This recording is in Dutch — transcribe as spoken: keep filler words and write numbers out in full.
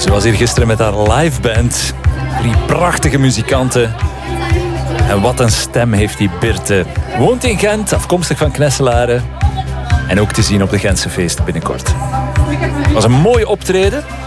Ze was hier gisteren met haar liveband. Drie prachtige muzikanten. En wat een stem heeft die Birte. Woont in Gent, afkomstig van Knesselaren. En ook te zien op de Gentse feesten binnenkort. Het was een mooi optreden.